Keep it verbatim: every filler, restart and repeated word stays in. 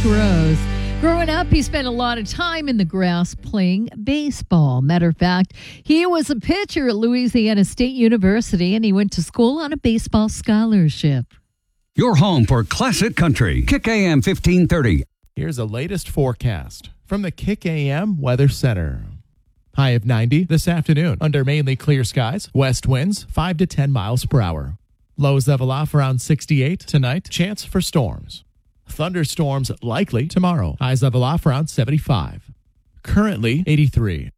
grows. Growing up, he spent a lot of time in the grass playing baseball. Matter of fact, he was a pitcher at Louisiana State University, and he went to school on a baseball scholarship. Your home for classic country. Kick A M fifteen thirty. Here's the latest forecast from the Kick A M Weather Center. High of ninety this afternoon under mainly clear skies. West winds five to ten miles per hour. Lows level off around sixty-eight tonight. Chance for storms. Thunderstorms likely tomorrow. Highs level off around seventy-five. Currently eighty-three.